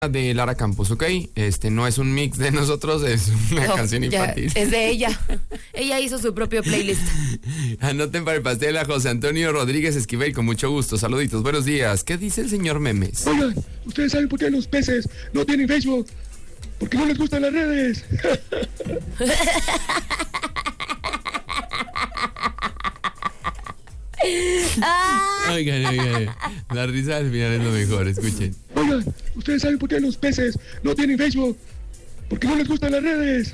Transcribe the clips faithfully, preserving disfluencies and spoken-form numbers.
de Lara Campos, ¿ok? Este no es un mix de nosotros, es una no, canción infantil. Es de ella. Ella hizo su propio playlist. Anoten para el pastel a José Antonio Rodríguez Esquivel, con mucho gusto. Saluditos, buenos días. ¿Qué dice el señor Memes? Oigan, ¿ustedes saben por qué los peces no tienen Facebook? Porque no les gustan las redes. Oigan, oigan, la risa al final es lo mejor, escuchen. Oigan, ¿ustedes saben por qué los peces no tienen Facebook? Porque no les gustan las redes.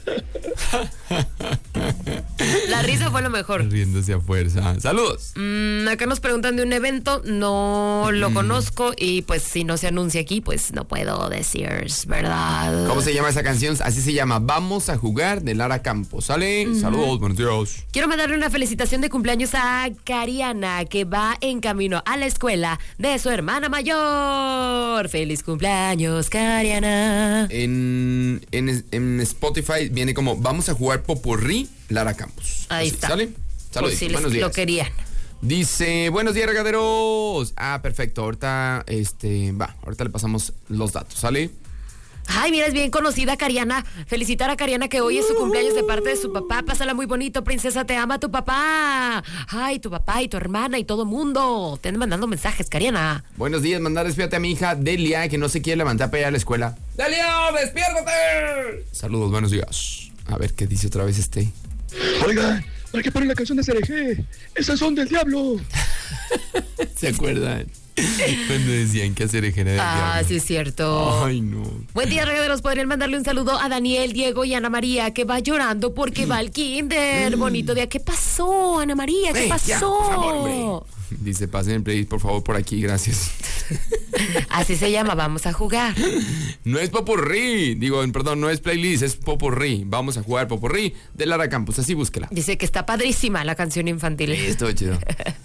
La risa fue lo mejor. Riéndose a fuerza. Saludos. Mm, acá nos preguntan de un evento, no lo mm. conozco y pues si no se anuncia aquí, pues no puedo decir, ¿verdad? ¿Cómo se llama esa canción? Así se llama, Vamos a Jugar, de Lara Campos. ¿Sale? Mm. Saludos, buenos días. Quiero mandarle una felicitación de cumpleaños a Cariana, que va en camino a la escuela de su hermana mayor. ¡Feliz cumpleaños, Cariana! En En, en Spotify viene como Vamos a Jugar Popurrí, Lara Campos. Ahí Así, está. ¿Sale? Saludos. Si buenos días. Lo querían. Dice, buenos días, regaderos. Ah, perfecto. Ahorita, este, va, ahorita le pasamos los datos, ¿sale? Ay, mira, es bien conocida Cariana. Felicitar a Cariana que hoy es su cumpleaños de parte de su papá. Pásala muy bonito, princesa, te ama tu papá. Ay, tu papá y tu hermana y todo mundo. Te andan mandando mensajes, Cariana. Buenos días, mandar despídate a mi hija Delia, que no se quiere levantar para ir a la escuela. ¡Delia, despiértate! Saludos, buenos días. A ver qué dice otra vez este. Oigan, ¿para qué ponen la canción de C R G? Esas son del diablo. ¿Se acuerdan? Cuando decían que hacer ejena del Ah, diablo. sí es cierto. Ay, no. Buen día, regaderos. Podrían mandarle un saludo a Daniel, Diego y Ana María, que va llorando porque va al kinder. Bonito día. ¿Qué pasó, Ana María? ¿Qué Hey, pasó? Ya, por favor, hombre. Dice, pasen el playlist, por favor, por aquí, gracias. Así se llama, Vamos a Jugar. No es popurrí, digo, perdón, no es playlist, es popurrí. Vamos a jugar popurrí de Lara Campos, así búsquela. Dice que está padrísima la canción infantil. Sí, estuvo chido.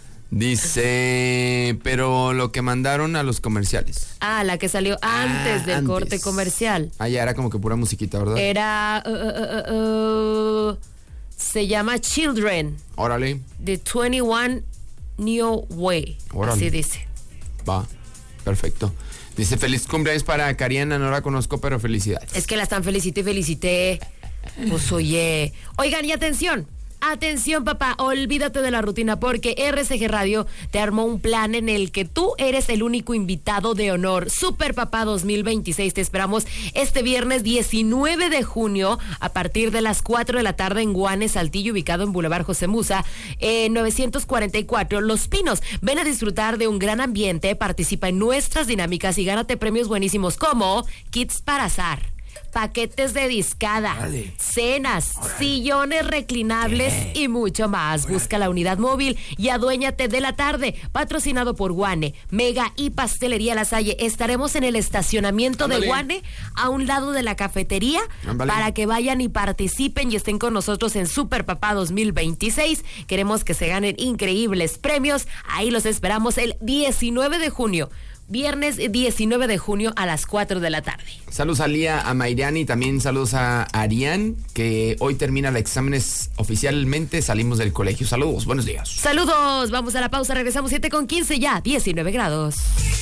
Dice, pero lo que mandaron a los comerciales. Ah, la que salió antes ah, del antes. corte comercial. Ah, ya era como que pura musiquita, ¿verdad? Era, uh, uh, uh, uh, se llama Children. Órale. The veintiuno New Way. Órale. Así dice. Va, perfecto. Dice, feliz cumpleaños para Cariana, no la conozco, pero felicidades. Es que la están felicité y felicité. Pues oye. Oigan, y atención. Atención, papá, olvídate de la rutina porque R C G Radio te armó un plan en el que tú eres el único invitado de honor. Super Papá dos mil veintiséis, te esperamos este viernes diecinueve de junio a partir de las cuatro de la tarde en Guane, Saltillo, ubicado en Boulevard José Musa, eh, novecientos cuarenta y cuatro, Los Pinos. Ven a disfrutar de un gran ambiente, participa en nuestras dinámicas y gánate premios buenísimos como kits para azar, paquetes de discada, Dale. cenas, Órale. sillones reclinables ¿Qué? y mucho más. Órale. Busca la unidad móvil y aduéñate de la tarde. Patrocinado por Guane, Mega y Pastelería La Salle. Estaremos en el estacionamiento Ándale. de Guane, a un lado de la cafetería, Ándale. para que vayan y participen y estén con nosotros en Super Papá dos mil veintiséis. Queremos que se ganen increíbles premios. Ahí los esperamos el diecinueve de junio. Viernes diecinueve de junio a las cuatro de la tarde. Saludos a Lía, a Mayrani y también saludos a Arián, que hoy termina los exámenes oficialmente, salimos del colegio. Saludos, buenos días. Saludos, vamos a la pausa, regresamos siete con quince ya, diecinueve grados.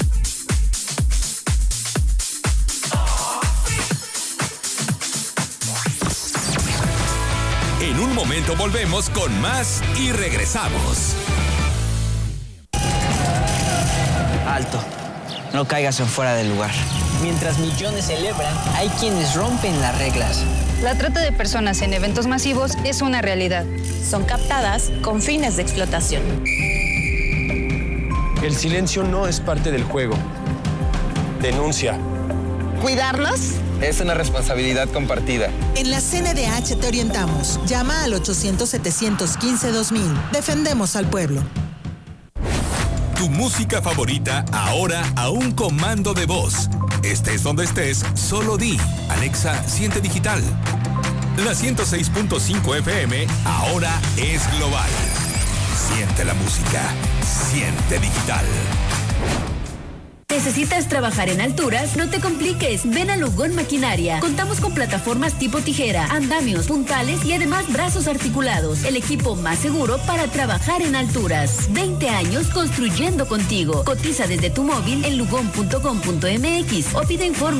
En un momento volvemos con más y regresamos. Alto. No caigas en fuera del lugar. Mientras millones celebran, hay quienes rompen las reglas. La trata de personas en eventos masivos es una realidad. Son captadas con fines de explotación. El silencio no es parte del juego. Denuncia. ¿Cuidarlos? Es una responsabilidad compartida. En la C N D H te orientamos. Llama al ochocientos, setecientos quince, dos mil. Defendemos al pueblo. Tu música favorita ahora a un comando de voz. Estés donde estés, solo di, Alexa, siente digital. La ciento seis punto cinco F M ahora es global. Siente la música, siente digital. ¿Necesitas trabajar en alturas? No te compliques. Ven a Lugón Maquinaria. Contamos con plataformas tipo tijera, andamios, puntales y además brazos articulados. El equipo más seguro para trabajar en alturas. veinte años construyendo contigo. Cotiza desde tu móvil en lugón punto com punto m x o pide informe